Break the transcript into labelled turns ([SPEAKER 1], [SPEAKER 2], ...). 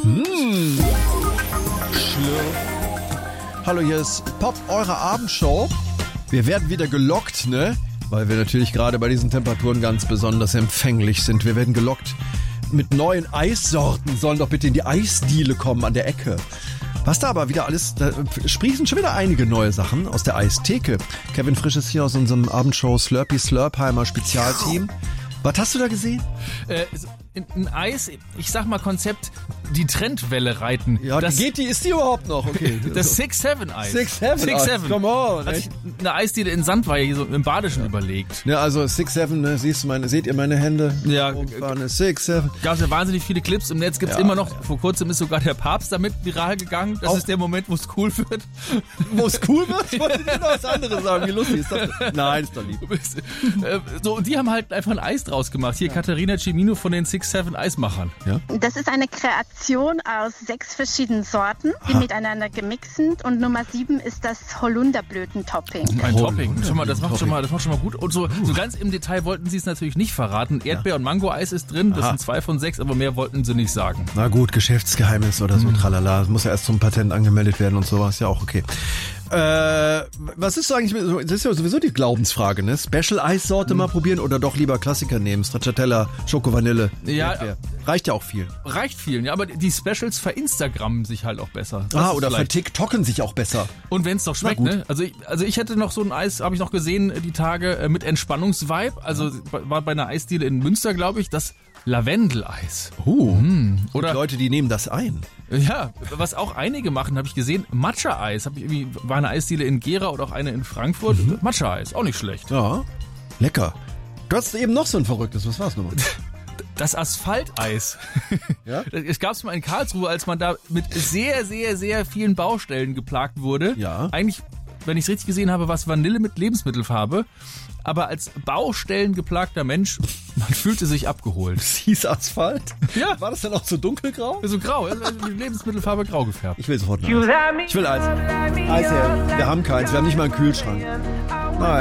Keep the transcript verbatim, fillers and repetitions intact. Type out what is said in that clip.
[SPEAKER 1] Mmh. Schlürf. Hallo, hier ist Pop, eure Abendshow. Wir werden wieder gelockt, ne? Weil wir natürlich gerade bei diesen Temperaturen ganz besonders empfänglich sind. Wir werden gelockt mit neuen Eissorten. Sollen doch bitte in die Eisdiele kommen an der Ecke. Was da aber wieder alles, da sprießen schon wieder einige neue Sachen aus der Eistheke. Kevin Frisch ist hier aus unserem Abendshow Slurpee Slurpheimer Spezialteam. Was hast du da gesehen?
[SPEAKER 2] Äh, ein Eis, ich sag mal Konzept, die Trendwelle reiten.
[SPEAKER 1] Ja, das, geht die, ist die überhaupt noch? Okay.
[SPEAKER 2] Das Six Seven Eis.
[SPEAKER 1] Six Seven
[SPEAKER 2] Six Seven.
[SPEAKER 1] Come on.
[SPEAKER 2] Hat sich eine Eisdiele in Sandweihe hier so im Badischen ja. überlegt.
[SPEAKER 1] Ja, also Six Seven, ne, siehst du meine, seht ihr meine Hände?
[SPEAKER 2] Ja.
[SPEAKER 1] Six Seven.
[SPEAKER 2] Gab es ja wahnsinnig viele Clips im Netz, gibt's ja, immer noch. Ja. Vor kurzem ist sogar der Papst damit viral gegangen. Das Auch ist der Moment, wo es cool wird.
[SPEAKER 1] Wo es cool wird? Ich wollte dir noch was anderes sagen. Wie lustig ist das? Nein, ist doch lieb.
[SPEAKER 2] So, und die haben halt einfach ein Eis draus gemacht. Hier ja. Katharina Cimino von den Six Seven Eismachern.
[SPEAKER 1] Ja?
[SPEAKER 3] Das ist eine Kreation aus sechs verschiedenen Sorten, die ha. miteinander gemixt sind. Und Nummer sieben ist das Holunderblüten-Topping.
[SPEAKER 2] Ein oh, Topping. Schon mal, das, macht schon mal, das macht schon mal gut. Und so, so ganz im Detail wollten sie es natürlich nicht verraten. Erdbeer- ja. und Mango-Eis ist drin. Das Aha. sind zwei von sechs, aber mehr wollten sie nicht sagen.
[SPEAKER 1] Na gut, Geschäftsgeheimnis oder so, mhm. tralala. Das muss ja erst zum Patent angemeldet werden und sowas. Ja auch okay. Äh, was ist so eigentlich, das ist ja sowieso die Glaubensfrage, ne? Special-Eissorte mhm. mal probieren oder doch lieber Klassiker nehmen? Stracciatella, Schoko-Vanille.
[SPEAKER 2] Ja,
[SPEAKER 1] Erdbeer. Reicht ja auch viel.
[SPEAKER 2] Reicht vielen, ja, aber die Specials ver-Instagrammen sich halt auch besser.
[SPEAKER 1] Das ah, oder ver-TikToken sich auch besser.
[SPEAKER 2] Und wenn es doch schmeckt, ne? Also ich, also ich hätte noch so ein Eis, habe ich noch gesehen, die Tage äh, mit Entspannungsvibe. Also war bei einer Eisdiele in Münster, glaube ich, das Lavendel-Eis.
[SPEAKER 1] Oh, mm. Oder die Leute, die nehmen das ein.
[SPEAKER 2] Ja, was auch einige machen, habe ich gesehen, Matcha-Eis. Hab ich irgendwie, war eine Eisdiele in Gera oder auch eine in Frankfurt. Mhm. Matcha-Eis, auch nicht schlecht.
[SPEAKER 1] Ja, lecker. Du hast eben noch so ein verrücktes, was war's nochmal?
[SPEAKER 2] Das Asphalteis.
[SPEAKER 1] Ja?
[SPEAKER 2] Es gab es mal in Karlsruhe, als man da mit sehr, sehr, sehr vielen Baustellen geplagt wurde.
[SPEAKER 1] Ja.
[SPEAKER 2] Eigentlich, wenn ich es richtig gesehen habe, war es Vanille mit Lebensmittelfarbe. Aber als Baustellen geplagter Mensch, man fühlte sich abgeholt.
[SPEAKER 1] Es hieß Asphalt?
[SPEAKER 2] Ja.
[SPEAKER 1] War das dann auch so dunkelgrau?
[SPEAKER 2] So grau, also die Lebensmittelfarbe grau gefärbt.
[SPEAKER 1] Ich will sofort ein Eis. Ich will Eis. Eis her. Wir haben keins, wir haben nicht mal einen Kühlschrank. Naja.